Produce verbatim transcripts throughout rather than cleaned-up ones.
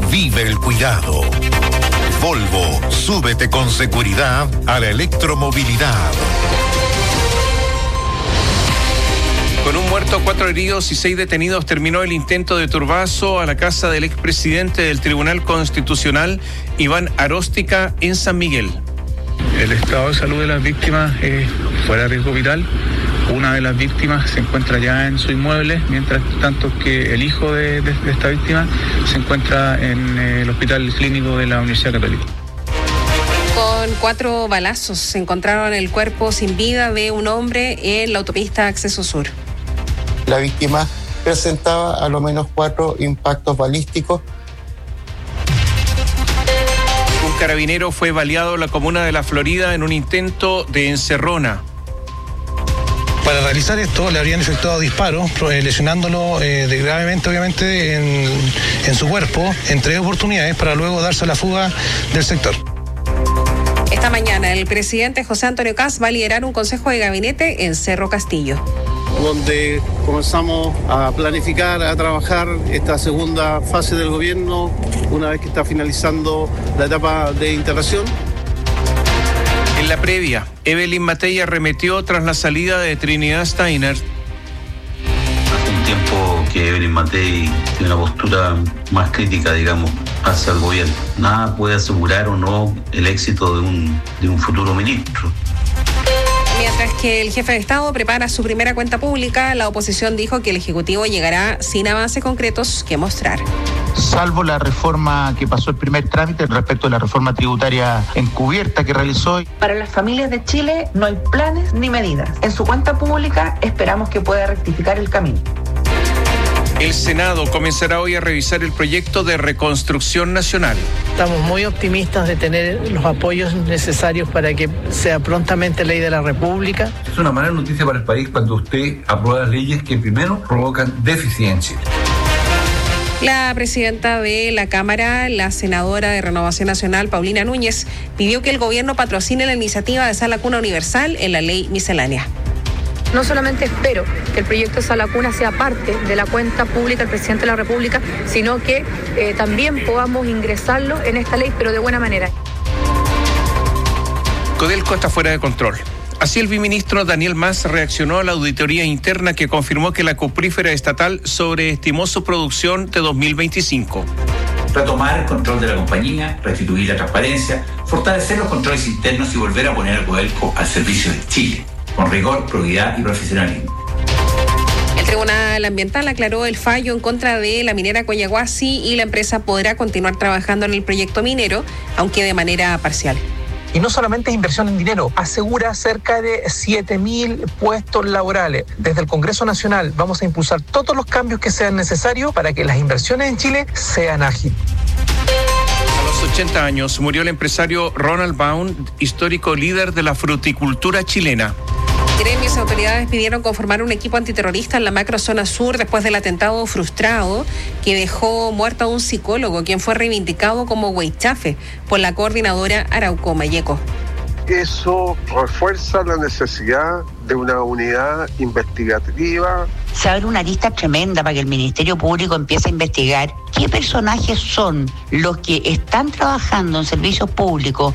Vive el cuidado. Volvo, súbete con seguridad a la electromovilidad. Con un muerto, cuatro heridos y seis detenidos terminó el intento de turbazo a la casa del expresidente del Tribunal Constitucional, Iván Aróstica, en San Miguel. El estado de salud de las víctimas es fuera de riesgo vital. Una de las víctimas se encuentra ya en su inmueble, mientras tanto que el hijo de, de, de esta víctima se encuentra en el Hospital Clínico de la Universidad Católica. Con cuatro balazos se encontraron el cuerpo sin vida de un hombre en la autopista Acceso Sur. La víctima presentaba a lo menos cuatro impactos balísticos. Un carabinero fue baleado en la comuna de La Florida en un intento de encerrona. Para realizar esto le habrían efectuado disparos, lesionándolo eh, de gravemente, obviamente, en, en su cuerpo, en tres oportunidades, para luego darse a la fuga del sector. Esta mañana el presidente José Antonio Kast va a liderar un consejo de gabinete en Cerro Castillo, donde comenzamos a planificar, a trabajar esta segunda fase del gobierno, una vez que está finalizando la etapa de integración. En la previa, Evelyn Matei arremetió tras la salida de Trinidad Steiner. Hace un tiempo que Evelyn Matei tiene una postura más crítica, digamos, hacia el gobierno. Nada puede asegurar o no el éxito de un, de un futuro ministro. Mientras que el jefe de Estado prepara su primera cuenta pública, la oposición dijo que el Ejecutivo llegará sin avances concretos que mostrar. Salvo la reforma que pasó el primer trámite respecto a la reforma tributaria encubierta que realizó. Para las familias de Chile no hay planes ni medidas. En su cuenta pública esperamos que pueda rectificar el camino. El Senado comenzará hoy a revisar el proyecto de reconstrucción nacional. Estamos muy optimistas de tener los apoyos necesarios para que sea prontamente ley de la República. Es una mala noticia para el país cuando usted aprueba las leyes que primero provocan déficit en Chile. La presidenta de la Cámara, la senadora de Renovación Nacional, Paulina Núñez, pidió que el gobierno patrocine la iniciativa de Sala Cuna Universal en la ley miscelánea. No solamente espero que el proyecto de Sala Cuna sea parte de la cuenta pública del presidente de la República, sino que eh, también podamos ingresarlo en esta ley, pero de buena manera. Codelco está fuera de control. Así el viceministro Daniel Mas reaccionó a la auditoría interna que confirmó que la cuprífera estatal sobreestimó su producción de dos mil veinticinco. Retomar el control de la compañía, restituir la transparencia, fortalecer los controles internos y volver a poner a Codelco al servicio de Chile, con rigor, probidad y profesionalismo. El Tribunal Ambiental aclaró el fallo en contra de la minera Collahuasi y la empresa podrá continuar trabajando en el proyecto minero, aunque de manera parcial. Y no solamente es inversión en dinero, asegura cerca de siete mil puestos laborales. Desde el Congreso Nacional vamos a impulsar todos los cambios que sean necesarios para que las inversiones en Chile sean ágiles. A los ochenta años murió el empresario Ronald Baum, histórico líder de la fruticultura chilena. Gremios y autoridades pidieron conformar un equipo antiterrorista en la macrozona sur después del atentado frustrado que dejó muerto a un psicólogo, quien fue reivindicado como huaychafe por la coordinadora Arauco Mayeco. Eso refuerza la necesidad de una unidad investigativa. Se abre una lista tremenda para que el Ministerio Público empiece a investigar qué personajes son los que están trabajando en servicios públicos.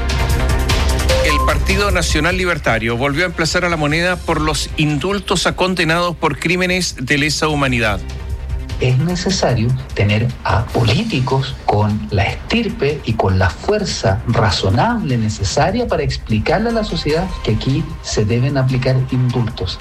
El Partido Nacional Libertario volvió a emplazar a La Moneda por los indultos a condenados por crímenes de lesa humanidad. Es necesario tener a políticos con la estirpe y con la fuerza razonable necesaria para explicarle a la sociedad que aquí se deben aplicar indultos.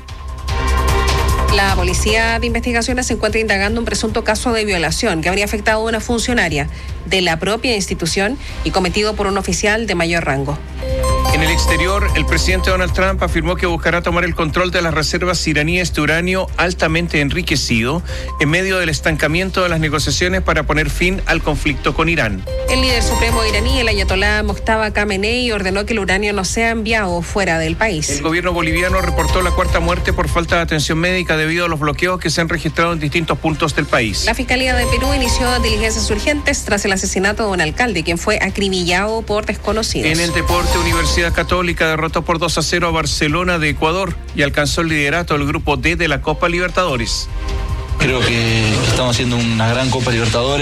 La Policía de Investigaciones se encuentra indagando un presunto caso de violación que habría afectado a una funcionaria de la propia institución y cometido por un oficial de mayor rango. En el exterior, el presidente Donald Trump afirmó que buscará tomar el control de las reservas iraníes de uranio altamente enriquecido en medio del estancamiento de las negociaciones para poner fin al conflicto con Irán. El líder supremo iraní, el ayatolá Mojtaba Khamenei, ordenó que el uranio no sea enviado fuera del país. El gobierno boliviano reportó la cuarta muerte por falta de atención médica debido a los bloqueos que se han registrado en distintos puntos del país. La Fiscalía de Perú inició diligencias urgentes tras el asesinato de un alcalde, quien fue acribillado por desconocidos. En el deporte, Universidad Católica derrotó por dos a cero a Barcelona de Ecuador y alcanzó el liderato del grupo D de la Copa Libertadores. Creo que estamos haciendo una gran Copa Libertadores.